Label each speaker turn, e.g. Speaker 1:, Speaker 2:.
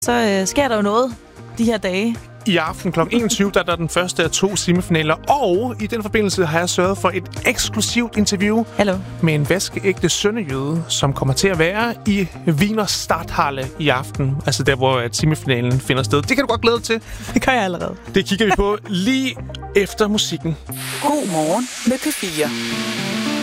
Speaker 1: Så sker der jo noget de her dage.
Speaker 2: I aften kl. 21, der er der den første af 2 semifinaler, og i den forbindelse har jeg sørget for et eksklusivt interview med en vaskeægte sønderjyde, som kommer til at være i Wiener Stadthalle i aften. Altså der, hvor semifinalen finder sted. Det kan du godt glæde dig til.
Speaker 1: Det gør jeg allerede.
Speaker 2: Det kigger vi på lige efter musikken.
Speaker 3: God morgen med P4.